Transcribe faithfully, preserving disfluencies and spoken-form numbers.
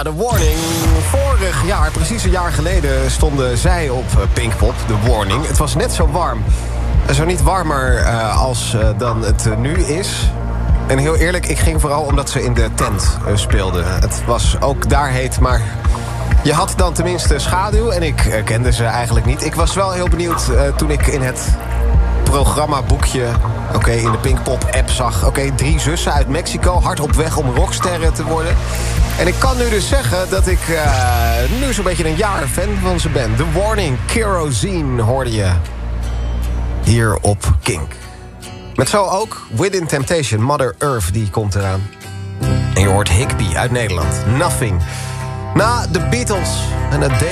Ja, The Warning. Vorig jaar, precies een jaar geleden, stonden zij op Pinkpop, The Warning. Het was net zo warm. Zo niet warmer uh, als uh, dan het uh, nu is. En heel eerlijk, ik ging vooral omdat ze in de tent uh, speelden. Het was ook daar heet, maar je had dan tenminste schaduw. En ik uh, kende ze eigenlijk niet. Ik was wel heel benieuwd uh, toen ik in het programmaboekje, oké, okay, in de Pinkpop-app zag, oké, okay, drie zussen uit Mexico, hard op weg om rocksterren te worden. En ik kan nu dus zeggen dat ik uh, nu zo'n beetje een jaar fan van ze ben. The Warning, Kerosene hoorde je hier op Kink. Met zo ook Within Temptation, Mother Earth, die komt eraan. En je hoort Higby uit Nederland, Nothing. Na de Beatles en het